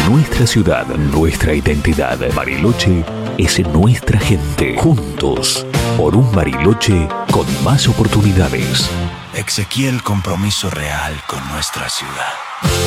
Nuestra ciudad, nuestra identidad. Bariloche es nuestra gente. Juntos, por un Bariloche con más oportunidades. Ezequiel, compromiso real con nuestra ciudad.